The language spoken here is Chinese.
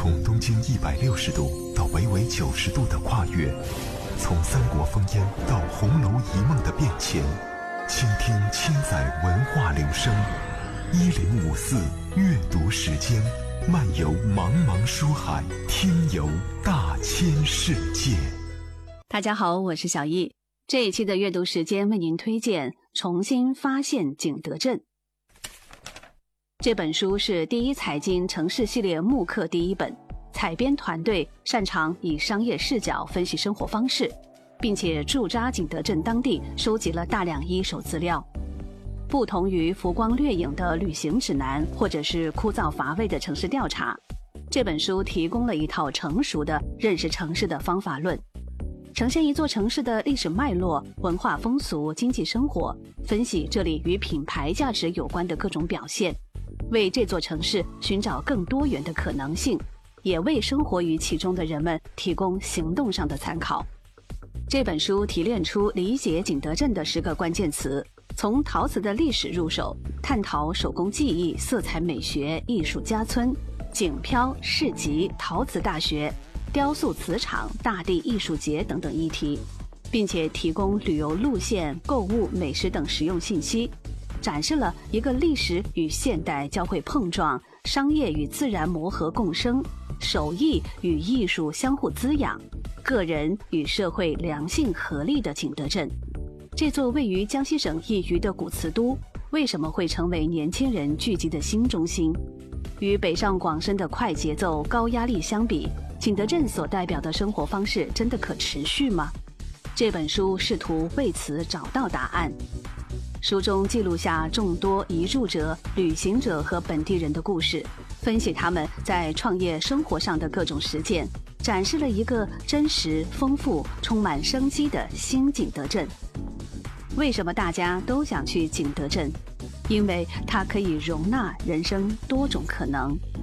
从东经160度到北纬90度的跨越，从三国烽烟到红楼一梦的变迁，倾听千载文化流声。1054阅读时间，漫游茫茫书海，听游大千世界。 大家好，我是小易。这一期的阅读时间为您推荐《重新发现景德镇》。这本书是第一财经城市系列慕课第一本，采编团队擅长以商业视角分析生活方式，并且驻扎景德镇当地，收集了大量一手资料。不同于浮光掠影的旅行指南，或者是枯燥乏味的城市调查，这本书提供了一套成熟的认识城市的方法论，呈现一座城市的历史脉络、文化风俗、经济生活，分析这里与品牌价值有关的各种表现，为这座城市寻找更多元的可能性，也为生活于其中的人们提供行动上的参考。这本书提炼出理解景德镇的10个关键词，从陶瓷的历史入手，探讨手工技艺、色彩美学、艺术家村、景漂、市集、陶瓷大学、雕塑瓷厂、大地艺术节等等议题，并且提供旅游路线、购物、美食等实用信息，展示了一个历史与现代交汇碰撞、商业与自然磨合共生、手艺与艺术相互滋养、个人与社会良性合力的景德镇。这座位于江西省一隅的古瓷都，为什么会成为年轻人聚集的新中心？与北上广深的快节奏、高压力相比，景德镇所代表的生活方式真的可持续吗？这本书试图为此找到答案。书中记录下众多移住者、旅行者和本地人的故事，分析他们在创业生活上的各种实践，展示了一个真实、丰富、充满生机的新景德镇。为什么大家都想去景德镇？因为它可以容纳人生多种可能。